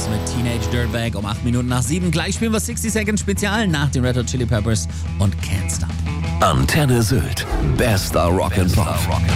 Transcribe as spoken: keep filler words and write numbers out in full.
Boys mit Teenage Dirtbag um acht Minuten nach sieben. Gleich spielen wir sixty Seconds Spezial nach den Red Hot Chili Peppers und Can't Stop. Antenne Sylt. Bester Rock'n'Pop.